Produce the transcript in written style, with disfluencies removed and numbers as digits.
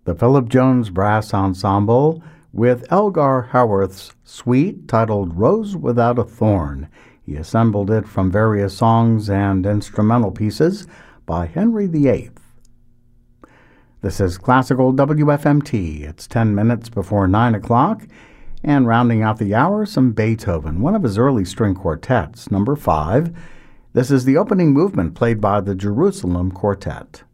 the Philip Jones Brass Ensemble with Elgar Howarth's suite titled Rose Without a Thorn. He assembled it from various songs and instrumental pieces by Henry VIII. This is Classical WFMT. It's 10 minutes before 9 o'clock, and rounding out the hour, some Beethoven, one of his early string quartets, number 5. This is the opening movement played by the Jerusalem Quartet.